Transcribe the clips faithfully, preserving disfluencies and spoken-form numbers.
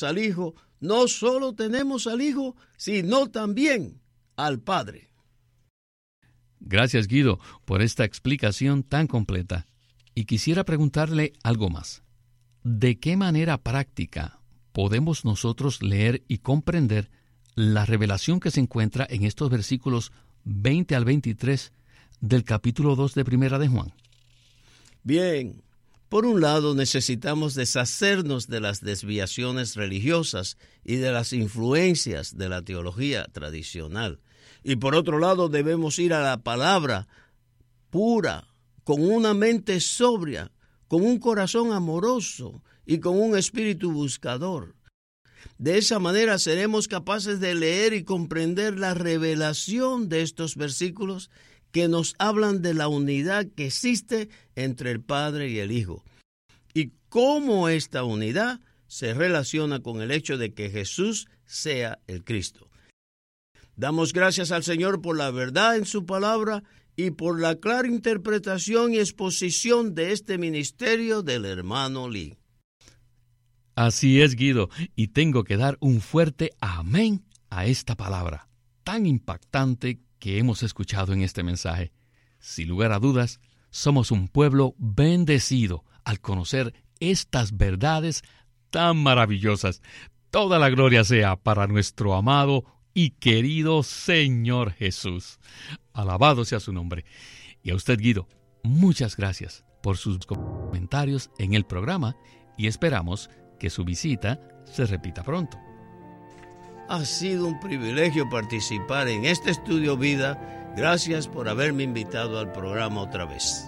tenemos al Hijo, no solo tenemos al Hijo, sino también al Padre. Gracias, Guido, por esta explicación tan completa. Y quisiera preguntarle algo más. ¿De qué manera práctica podemos nosotros leer y comprender la revelación que se encuentra en estos versículos veinte al veintitrés del capítulo dos de Primera de Juan? Bien, por un lado necesitamos deshacernos de las desviaciones religiosas y de las influencias de la teología tradicional. Y por otro lado debemos ir a la palabra pura, con una mente sobria, con un corazón amoroso y con un espíritu buscador. De esa manera seremos capaces de leer y comprender la revelación de estos versículos que nos hablan de la unidad que existe entre el Padre y el Hijo, y cómo esta unidad se relaciona con el hecho de que Jesús sea el Cristo. Damos gracias al Señor por la verdad en su palabra y por la clara interpretación y exposición de este ministerio del hermano Lee. Así es, Guido, y tengo que dar un fuerte amén a esta palabra tan impactante que hemos escuchado en este mensaje. Sin lugar a dudas, somos un pueblo bendecido al conocer estas verdades tan maravillosas. Toda la gloria sea para nuestro amado y querido Señor Jesús. Alabado sea su nombre. Y a usted, Guido, muchas gracias por sus comentarios en el programa y esperamos que su visita se repita pronto. Ha sido un privilegio participar en este Estudio Vida. Gracias por haberme invitado al programa otra vez.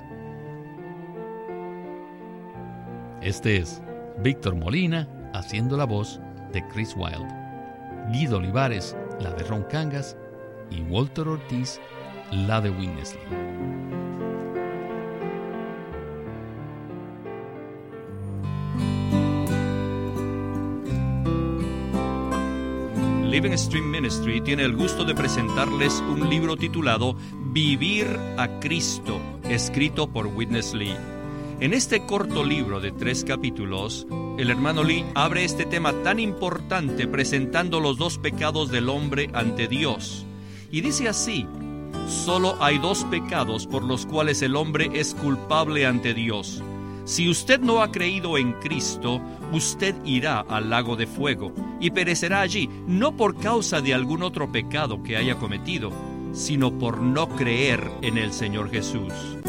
Este es Víctor Molina haciendo la voz de Chris Wilde, Guido Olivares la de Ron Cangas y Walter Ortiz la de Witness Lee. Living Stream Ministry tiene el gusto de presentarles un libro titulado Vivir a Cristo, escrito por Witness Lee. En este corto libro de tres capítulos, el hermano Lee abre este tema tan importante presentando los dos pecados del hombre ante Dios. Y dice así: solo hay dos pecados por los cuales el hombre es culpable ante Dios. Si usted no ha creído en Cristo, usted irá al lago de fuego y perecerá allí, no por causa de algún otro pecado que haya cometido, sino por no creer en el Señor Jesús.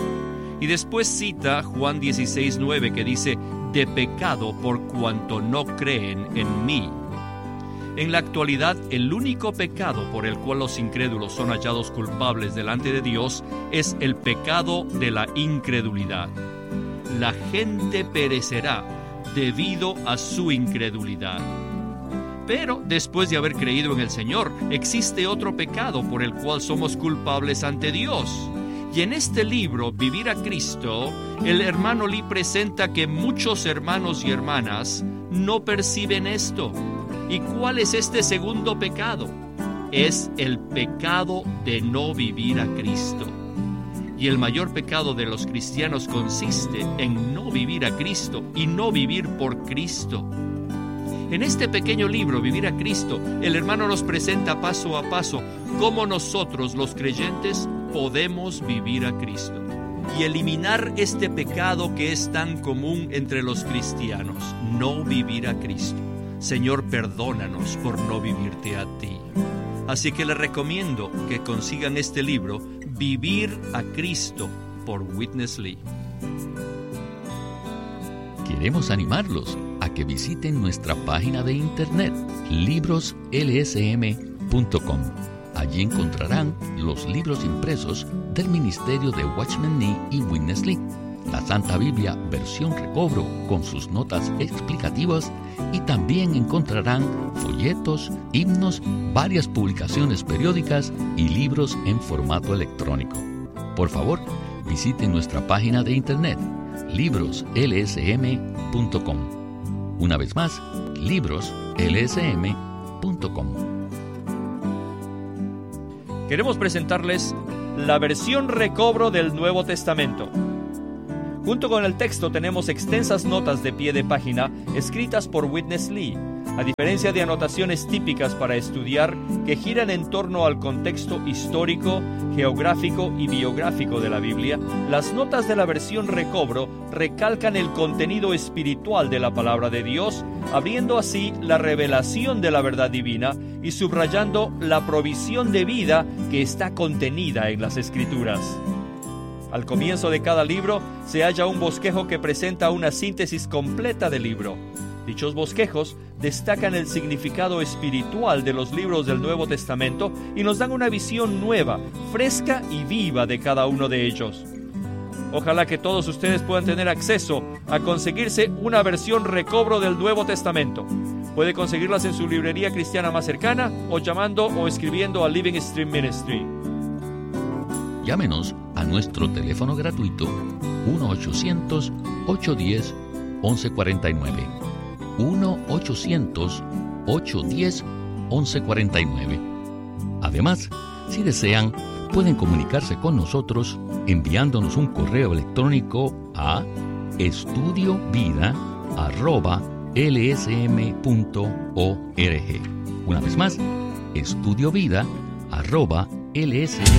Y después cita Juan dieciséis nueve, que dice: de pecado por cuanto no creen en mí. En la actualidad, el único pecado por el cual los incrédulos son hallados culpables delante de Dios es el pecado de la incredulidad. La gente perecerá debido a su incredulidad. Pero después de haber creído en el Señor, existe otro pecado por el cual somos culpables ante Dios. Y en este libro, Vivir a Cristo, el hermano Lee presenta que muchos hermanos y hermanas no perciben esto. ¿Y cuál es este segundo pecado? Es el pecado de no vivir a Cristo. Y el mayor pecado de los cristianos consiste en no vivir a Cristo y no vivir por Cristo. En este pequeño libro, Vivir a Cristo, el hermano nos presenta paso a paso cómo nosotros, los creyentes, podemos vivir a Cristo y eliminar este pecado que es tan común entre los cristianos: no vivir a Cristo. Señor, perdónanos por no vivirte a ti. Así que les recomiendo que consigan este libro, Vivir a Cristo, por Witness Lee. Queremos animarlos a que visiten nuestra página de internet, libros l s m punto com. Allí encontrarán los libros impresos del ministerio de Watchman Nee y Witness Lee, la Santa Biblia versión recobro con sus notas explicativas, y también encontrarán folletos, himnos, varias publicaciones periódicas y libros en formato electrónico. Por favor, visiten nuestra página de internet, libros l s m punto com. Una vez más, libros l s m punto com. Queremos presentarles la versión recobro del Nuevo Testamento. Junto con el texto tenemos extensas notas de pie de página escritas por Witness Lee, A diferencia de anotaciones típicas para estudiar que giran en torno al contexto histórico, geográfico y biográfico de la Biblia, las notas de la versión Recobro recalcan el contenido espiritual de la palabra de Dios, abriendo así la revelación de la verdad divina y subrayando la provisión de vida que está contenida en las Escrituras. Al comienzo de cada libro se halla un bosquejo que presenta una síntesis completa del libro. Dichos bosquejos destacan el significado espiritual de los libros del Nuevo Testamento y nos dan una visión nueva, fresca y viva de cada uno de ellos. Ojalá que todos ustedes puedan tener acceso a conseguirse una versión Recobro del Nuevo Testamento. Puede conseguirlas en su librería cristiana más cercana o llamando o escribiendo a Living Stream Ministry. Llámenos a nuestro teléfono gratuito uno ochocientos, ochocientos diez, once cuarenta y nueve. uno ochocientos, ochocientos diez, once cuarenta y nueve. Además, si desean, pueden comunicarse con nosotros enviándonos un correo electrónico a estudiovida arroba l s m punto org. Una vez más, estudiovida arroba l s m